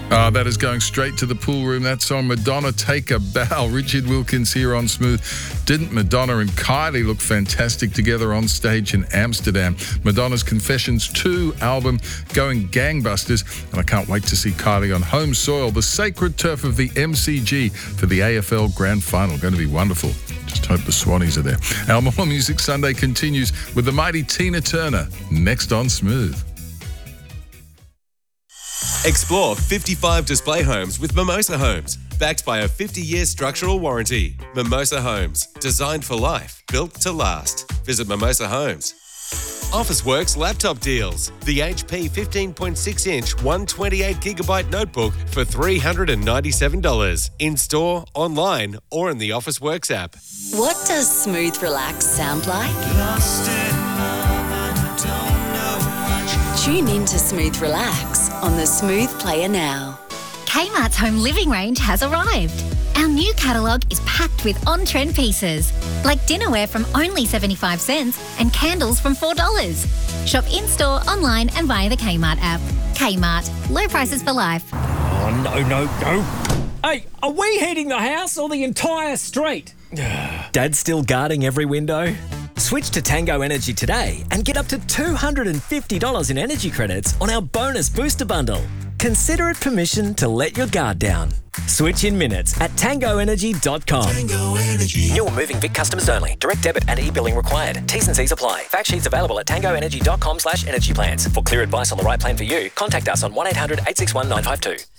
That is going straight to the pool room. That song, Madonna, Take a Bow. Richard Wilkins here on Smooth. Didn't Madonna and Kylie look fantastic together on stage in Amsterdam? Madonna's Confessions 2 album going gangbusters, and I can't wait to see Kylie on home soil, the sacred turf of the MCG for the AFL Grand Final. Going to be wonderful. Just hope the Swannies are there. Our More Music Sunday continues with the mighty Tina Turner next on Smooth. Explore 55 display homes with Mimosa Homes, backed by a 50-year structural warranty. Mimosa Homes, designed for life, built to last. Visit Mimosa Homes. Officeworks laptop deals. The HP 15.6-inch 128GB notebook for $397. In-store, online, or in the Officeworks app. What does Smooth Relax sound like? Tune in to Smooth Relax on the Smooth Player now. Kmart's home living range has arrived. Our new catalogue is packed with on-trend pieces, like dinnerware from only 75 cents and candles from $4. Shop in-store, online and via the Kmart app. Kmart, low prices for life. Oh, no. Hey, are we heating the house or the entire street? Dad's still guarding every window? Switch to Tango Energy today and get up to $250 in energy credits on our bonus booster bundle. Consider it permission to let your guard down. Switch in minutes at tangoenergy.com. Tango Energy. New or moving Vic customers only. Direct debit and e-billing required. T's and C's apply. Fact sheets available at tangoenergy.com/energy plans. For clear advice on the right plan for you, contact us on 1800 861 952.